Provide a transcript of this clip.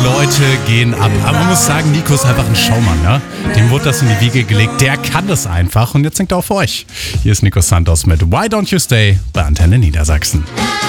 Leute gehen ab. Aber man muss sagen, Nico ist einfach ein Showmann, ne? Dem wurde das in die Wiege gelegt. Der kann das einfach. Und jetzt singt er auch für euch. Hier ist Nico Santos mit Why Don't You Stay bei Antenne Niedersachsen.